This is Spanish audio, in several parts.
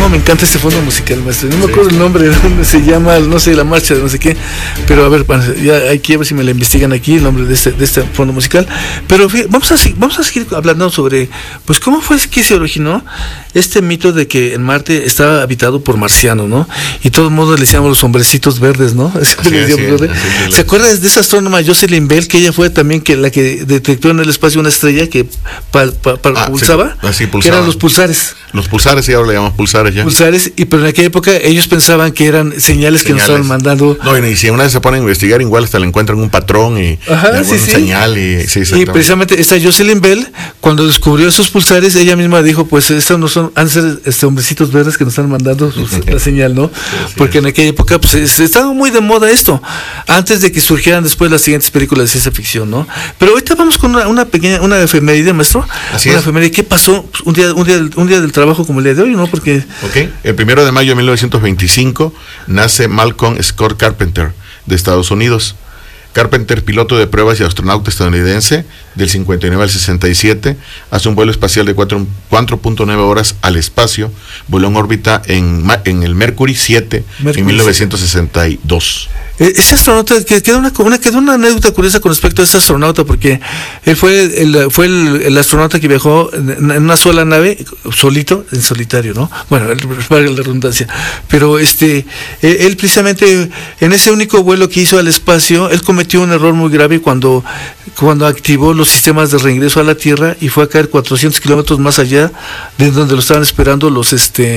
cómo me encanta este fondo musical, maestro. No me acuerdo el nombre, dónde se llama, no sé, la marcha de no sé qué, pero a ver, ya hay que ver si me la investigan aquí el nombre de este fondo musical. Pero vamos a seguir hablando sobre, pues, cómo fue que se originó este mito de que en Marte estaba habitado por marcianos, ¿no? Y todo el mundo le decíamos los hombrecitos verdes, ¿no? ¿Se acuerdan de esa astrónoma Jocelyn Bell, que ella fue también la que detectó en el espacio una estrella que pulsaba? Sí, pulsaba. Que eran los pulsares. Los pulsares, sí, ahora le llamamos pulsares ya. Pulsares, pero en aquella época ellos pensaban que eran señales que nos estaban mandando. No, y si una vez se ponen a investigar, igual hasta le encuentran un patrón y señal. Y precisamente esta Jocelyn Bell, cuando descubrió esos pulsares, ella misma dijo, pues estos no son, han de ser hombrecitos verdes que nos están mandando la señal, ¿no? Porque en aquella época pues estaba muy de moda esto, antes de que surgieran después las siguientes películas de ciencia ficción, ¿no? Pero ahorita vamos con una efeméride, maestro. Así una efeméride. ¿Qué pasó un día del trabajo como el día de hoy, no? Porque el 1 de mayo de 1925 nace Malcolm Scott Carpenter de Estados Unidos. Carpenter, piloto de pruebas y astronauta estadounidense, del 59 al 67, hace un vuelo espacial de 4.9 horas al espacio, voló en órbita en el Mercury 7 en 1962. Ese astronauta, quedó una anécdota curiosa con respecto a ese astronauta, porque él fue el astronauta que viajó en una sola nave, solito, en solitario, ¿no? Bueno, para la redundancia. Pero él precisamente, en ese único vuelo que hizo al espacio, él cometió un error muy grave cuando activó los sistemas de reingreso a la Tierra y fue a caer 400 kilómetros más allá de donde lo estaban esperando los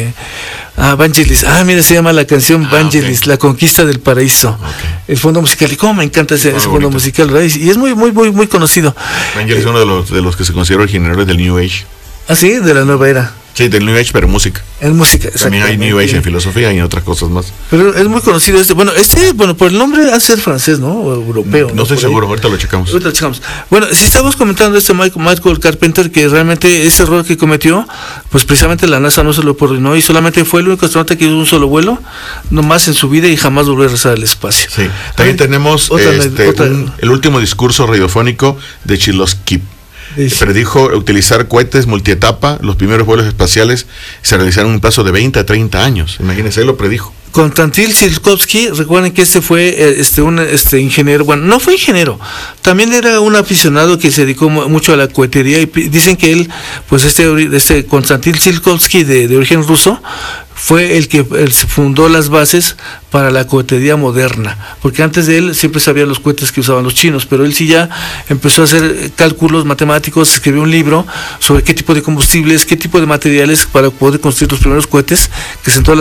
Vangelis. Mira, se llama la canción Vangelis, La Conquista del Paraíso. El fondo musical, y cómo me encanta ese fondo musical, ¿verdad? Y es muy, muy, muy, muy conocido. Vangelis es uno de los que se considera originarios del New Age. Sí, de la nueva era. Sí, del New Age, pero música. En música, también hay New Age en filosofía y en otras cosas más. Pero es muy conocido bueno, por el nombre ha de ser francés, ¿no? O europeo. No estoy seguro, ahorita lo checamos. Bueno, si estamos comentando Michael Carpenter, que realmente ese error que cometió, pues precisamente la NASA no se lo perdonó y solamente fue el único astronauta que hizo un solo vuelo, nomás en su vida, y jamás volvió a regresar al espacio. Sí, también tenemos el último discurso radiofónico de Chilosky. Predijo utilizar cohetes multietapa. Los primeros vuelos espaciales se realizaron en un plazo de 20 a 30 años. Imagínense, él lo predijo. Konstantin Tsiolkovsky, recuerden que fue un ingeniero, bueno, no fue ingeniero, también era un aficionado que se dedicó mucho a la cohetería, y dicen que él, pues Konstantin Tsiolkovsky de origen ruso, fue el que fundó las bases para la cohetería moderna, porque antes de él siempre sabía los cohetes que usaban los chinos, pero él sí ya empezó a hacer cálculos matemáticos, escribió un libro sobre qué tipo de combustibles, qué tipo de materiales para poder construir los primeros cohetes, que sentó